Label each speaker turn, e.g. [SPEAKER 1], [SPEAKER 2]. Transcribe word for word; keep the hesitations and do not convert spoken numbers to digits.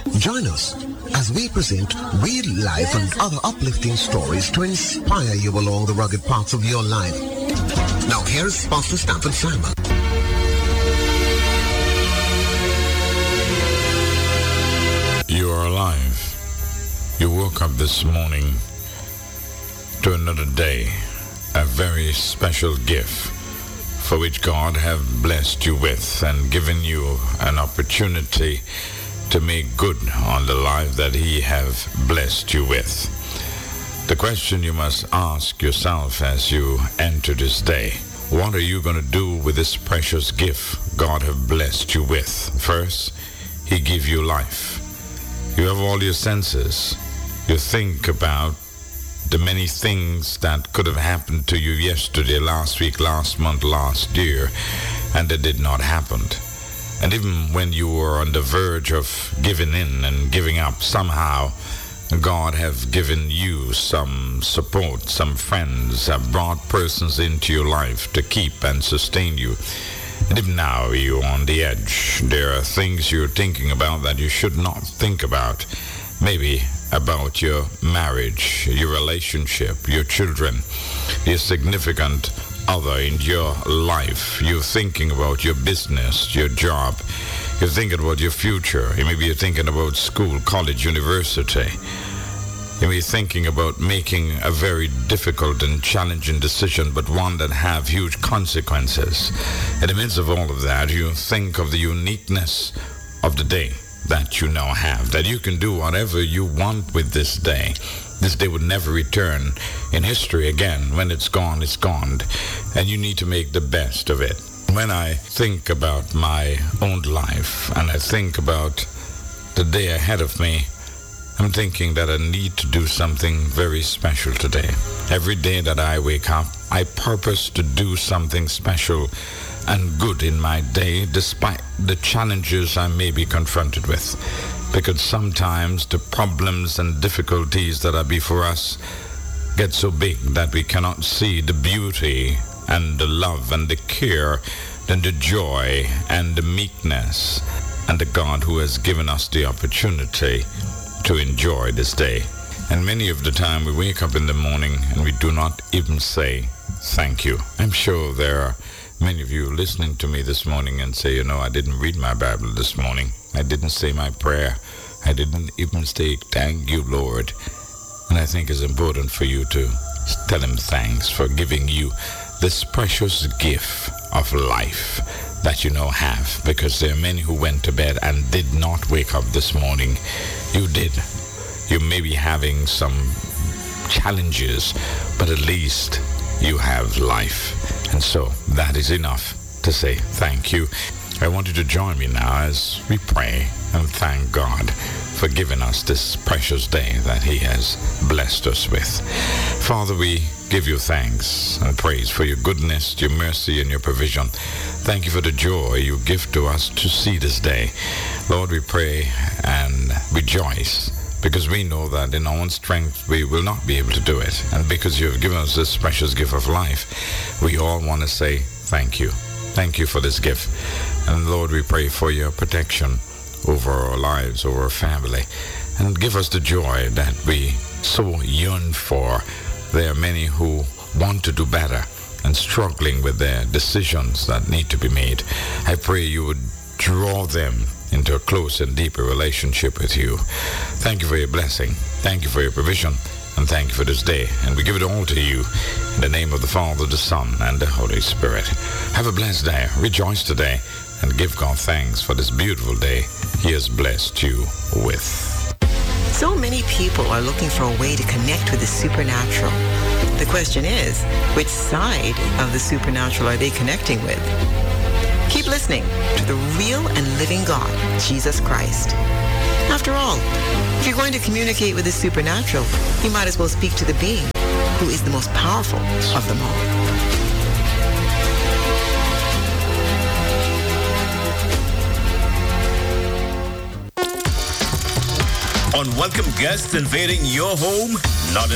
[SPEAKER 1] Join us as we present real life and other uplifting stories to inspire you along the rugged paths of your life. Now here's Pastor Stanford Simon.
[SPEAKER 2] You are alive. You woke up this morning to another day, a very special gift for which God have blessed you with and given you an opportunity to make good on the life that He have blessed you with. The question you must ask yourself as you enter this day: what are you going to do with this precious gift God have blessed you with? First, He give you life. You have all your senses. You think about the many things that could have happened to you yesterday, last week, last month, last year, and they did not happen. And even when you were on the verge of giving in and giving up, somehow God have given you some support. Some friends have brought persons into your life to keep and sustain you. And if now you're on the edge, there are things you're thinking about that you should not think about. Maybe about your marriage, your relationship, your children, your significant other in your life. You're thinking about your business, your job. You're thinking about your future. Maybe you're thinking about school, college, university. You may be thinking about making a very difficult and challenging decision, but one that have huge consequences. In the midst of all of that, you think of the uniqueness of the day that you now have, that you can do whatever you want with this day. This day would never return in history again. When it's gone, it's gone. And you need to make the best of it. When I think about my own life and I think about the day ahead of me, I'm thinking that I need to do something very special today. Every day that I wake up, I purpose to do something special and good in my day, despite the challenges I may be confronted with. Because sometimes the problems and difficulties that are before us get so big that we cannot see the beauty and the love and the care and the joy and the meekness and the God who has given us the opportunity to enjoy this day. And many of the time we wake up in the morning and we do not even say thank you. I'm sure there are many of you listening to me this morning and say, you know, I didn't read my Bible this morning. I didn't say my prayer. I didn't even say thank you, Lord. And I think it's important for you to tell Him thanks for giving you this precious gift of life that you now have, because there are many who went to bed and did not wake up this morning. You did. You may be having some challenges, but at least you have life. And so that is enough to say thank you. I want you to join me now as we pray and thank God for giving us this precious day that He has blessed us with. Father, we give you thanks and praise for your goodness, your mercy, and your provision. Thank you for the joy you give to us to see this day. Lord, we pray and rejoice, because we know that in our own strength we will not be able to do it. And because you have given us this precious gift of life, we all want to say thank you. Thank you for this gift. And Lord, we pray for your protection over our lives, over our family. And give us the joy that we so yearn for. There are many who want to do better and struggling with their decisions that need to be made. I pray you would draw them into a close and deeper relationship with you. Thank you for your blessing. Thank you for your provision. And thank you for this day. And we give it all to you in the name of the Father, the Son, and the Holy Spirit. Have a blessed day. Rejoice today and give God thanks for this beautiful day He has blessed you with.
[SPEAKER 3] So many people are looking for a way to connect with the supernatural. The question is, which side of the supernatural are they connecting with? Keep listening to the real and living God, Jesus Christ. After all, if you're going to communicate with the supernatural, you might as well speak to the being who is the most powerful of them all.
[SPEAKER 4] Unwelcome guests invading your home? Not